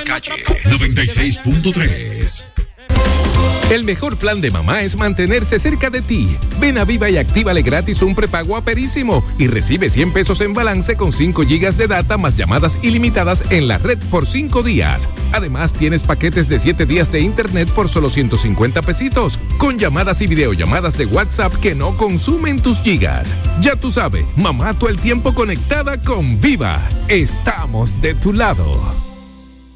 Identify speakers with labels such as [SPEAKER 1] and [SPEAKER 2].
[SPEAKER 1] calle 96.3.
[SPEAKER 2] El mejor plan de mamá es mantenerse cerca de ti. Ven a Viva y actívale gratis un prepago aperísimo y recibe 100 pesos en balance con 5 gigas de data más llamadas ilimitadas en la red por 5 días. Además, tienes paquetes de 7 días de internet por solo 150 pesitos, con llamadas y videollamadas de WhatsApp que no consumen tus gigas. Ya tú sabes, mamá todo el tiempo conectada con Viva. Estamos de tu lado.